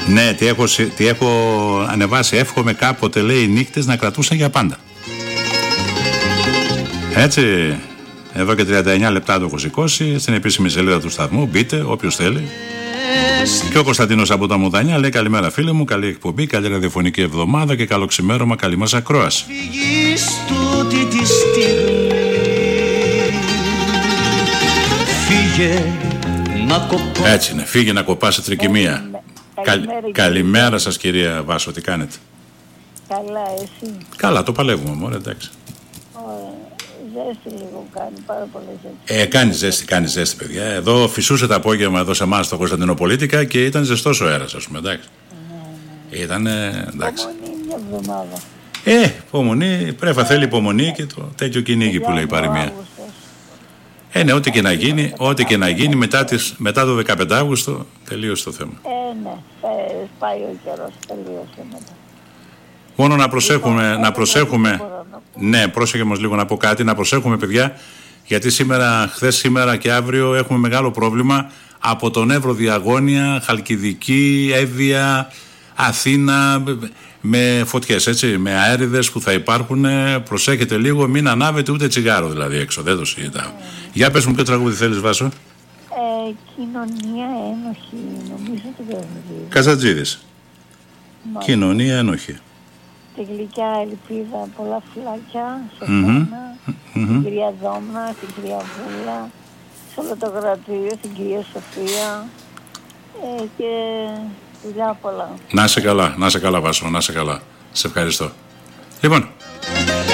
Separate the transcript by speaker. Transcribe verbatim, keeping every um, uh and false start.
Speaker 1: Ναι, τι έχω, τι έχω ανεβάσει. Εύχομαι κάποτε, λέει, οι νύχτες να κρατούσαν για πάντα. Έτσι. Εδώ και τριάντα εννιά λεπτά το έχω σηκώσει. Στην επίσημη σελίδα του σταθμού. Μπείτε, όποιος θέλει. Και ο Κωνσταντίνος από τα Μουδανιά λέει: καλημέρα, φίλε μου. Καλή εκπομπή, καλή ραδιοφωνική εβδομάδα και καλό ξημέρωμα. Καλή μας ακρόαση. Έτσι είναι, φύγε να κοπάσει τρικυμία. Καλημέρα, καλημέρα σας, κυρία Βάσο, τι κάνετε?
Speaker 2: Καλά, εσύ?
Speaker 1: Καλά, το παλεύουμε, μωρέ, εντάξει.
Speaker 2: Ωραία. Ζέστη λίγο κάνει, πάρα πολύ ζέστη.
Speaker 1: Ε, κάνει ζέστη, κάνει ζέστη, παιδιά. Εδώ φυσούσε το απόγευμα εδώ σε εμάς στο Κωνσταντινοπολίτικα και ήταν ζεστός ο αέρας, ας πούμε, εντάξει. Ναι, ναι. Ήταν, εντάξει.
Speaker 2: Υπομονή μια εβδομάδα.
Speaker 1: Ε, υπομονή, πρέπει να θέλει υπομονή και το τέτοιο κυνήγι που λέει η παροιμία. Ε, ναι, ό,τι και να γίνει, ό,τι και να γίνει μετά, τις, μετά το δεκαπέντε Αύγουστο τελείωσε το θέμα.
Speaker 2: Ε, ναι, ε, πάει ο καιρός, τελείωσε μετά.
Speaker 1: Μόνο να προσέχουμε, λοιπόν, να προσέχουμε, ναι, πρόσεχε όμως λίγο να πω κάτι, να προσέχουμε, παιδιά, γιατί σήμερα, χθες, σήμερα και αύριο έχουμε μεγάλο πρόβλημα από τον Εύρο Διαγώνια, Χαλκιδική, Εύβοια, Αθήνα, με φωτιές, έτσι, με αέριδες που θα υπάρχουν. Προσέχετε λίγο, μην ανάβετε ούτε τσιγάρο δηλαδή έξω, δεν το συζητάω. Mm. Για πες μου ποιο τραγούδι θέλεις, Βάσο?
Speaker 2: Ε, κοινωνία ένοχη, νομίζω ότι δεν είναι.
Speaker 1: Καζατζίδης. Κοινωνία ένοχη.
Speaker 2: Τη γλυκιά ελπίδα, πολλά φυλάκια, σε
Speaker 1: mm-hmm.
Speaker 2: σένα,
Speaker 1: mm-hmm.
Speaker 2: την κυρία Δόμνα, την κυρία Βούλα, σε όλο το κρατήριο, την κυρία Σοφία ε, και δουλειά πολλά.
Speaker 1: Να είσαι καλά, να είσαι καλά, Βάσο, να είσαι καλά. Σε ευχαριστώ. Λοιπόν.